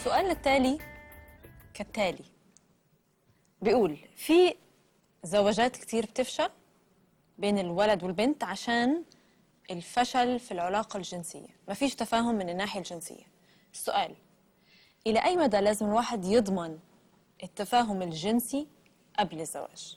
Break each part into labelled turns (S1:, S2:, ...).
S1: السؤال التالي كالتالي، بيقول في زواجات كتير بتفشل بين الولد والبنت عشان الفشل في العلاقة الجنسية، ما فيش تفاهم من الناحية الجنسية. السؤال، إلى أي مدى لازم الواحد يضمن التفاهم الجنسي قبل الزواج؟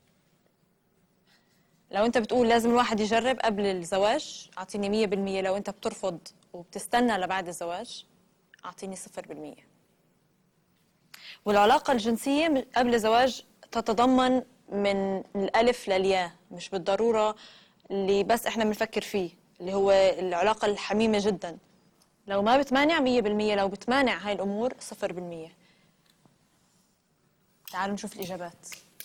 S1: لو أنت بتقول لازم الواحد يجرب قبل الزواج أعطيني 100%، لو أنت بترفض وبتستنى لبعد الزواج أعطيني 0%. والعلاقة الجنسية قبل الزواج تتضمن من الألف للياء، مش بالضرورة اللي بس إحنا بنفكر فيه اللي هو العلاقة الحميمة جدا. لو ما بتمانع 100%، لو بتمانع هاي الأمور 0%. تعالوا نشوف الإجابات.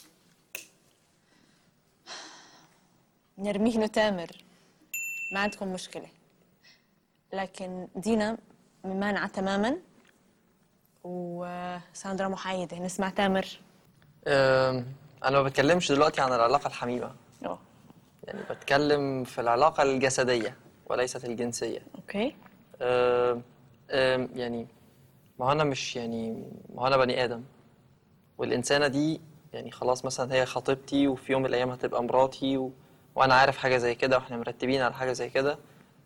S1: نرمين وتامر ما عندكم مشكلة، لكن دينا ممانعة تماما، وساندرا محايدة. نسمع تامر.
S2: أنا ما بتكلمش دلوقتي عن العلاقة الحميمة،
S1: أوه.
S2: يعني بتكلم في العلاقة الجسدية وليست الجنسية.
S1: أوكي.
S2: يعني ما هو أنا مش يعني ما هو أنا بني آدم، والإنسانة دي يعني خلاص مثلا هي خطيبتي وفي يوم من الأيام هتبقى مراتي وأنا عارف حاجة زي كده وإحنا مرتبين على حاجة زي كده،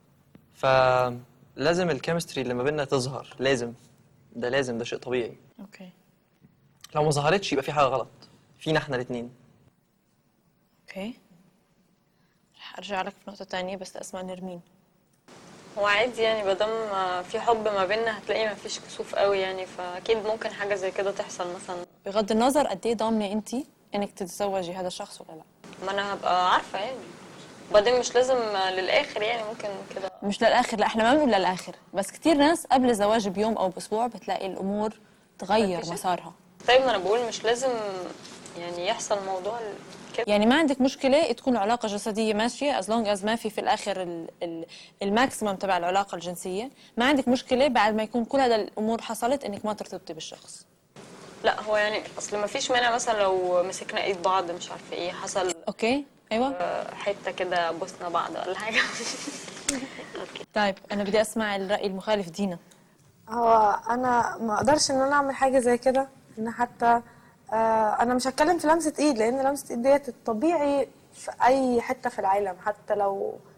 S2: فلازم الكيمستري اللي ما بيننا تظهر. لازم ده شيء طبيعي.
S1: أوكي.
S2: لو ما ظهرتش يبقى في حاجة غلط فينا إحنا الاتنين.
S1: أوكي، رح أرجع لك في نقطة تانية بس أسمع نرمين.
S3: هو عادي يعني مادام في حب ما بيننا هتلاقي ما فيش كسوف قوي يعني، فاكيد ممكن حاجه زي كده تحصل مثلا.
S1: بغض النظر قد ايه ضامنه انت انك تتزوجي هذا الشخص ولا لا؟
S3: ما انا هبقى عارفه يعني، وبعدين مش لازم للاخر يعني، ممكن كده.
S1: مش للاخر، لا احنا ما بنقول للاخر، بس كتير ناس قبل الزواج بيوم او باسبوع بتلاقي الامور تغير
S3: فركشت.
S1: مسارها.
S3: طيب ما انا بقول مش لازم يعني يحصل موضوع كده.
S1: يعني ما عندك مشكله تكون علاقه جسديه ماشيه as long as ما في الاخر الماكسيمم تبع العلاقه الجنسيه. ما عندك مشكله بعد ما يكون كل هذا الامور حصلت انك ما ترتبطي بالشخص.
S3: لا هو يعني اصل ما فيش مانع مثلا لو مسكنا ايد بعض مش عارفه ايه حصل،
S1: اوكي. ايوه.
S3: حته كده بوسنا بعض ولا حاجه.
S1: طيب انا بدي اسمع الراي المخالف. دينا.
S4: هو انا ما اقدرش ان انا اعمل حاجه زي كده، ان حتى انا مش هتكلم في لمسه ايد، لان لمسه ايد ديت الطبيعي في اي حته في العالم، حتى لو